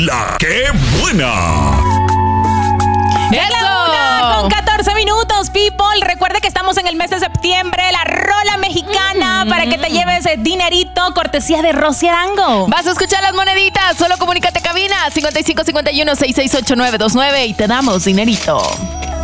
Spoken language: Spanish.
¡La qué buena! ¡Eso! Con 14 minutos, people. Recuerde que estamos en el mes de septiembre, la rola mexicana, para que te lleves dinerito, cortesía de Rosy Arango. Vas a escuchar las moneditas. Solo comunícate a cabina 5551-668929 y te damos dinerito.